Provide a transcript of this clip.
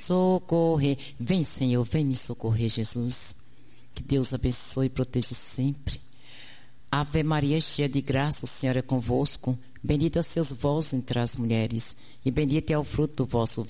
socorrer. Vem, Senhor, vem me socorrer, Jesus. Que Deus abençoe e proteja sempre. Ave Maria, cheia de graça, o Senhor é convosco. Bendita sois vós entre as mulheres, e bendito é o fruto do vosso